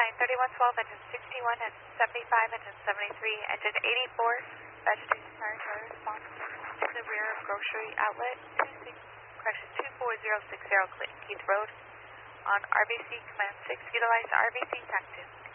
flying 3112, engine 61, engine 75, engine 73, engine 84, vegetation fire failure response to the rear of grocery outlet 24060 Keith Road on RBC Command 6, utilize RBC TAC 2.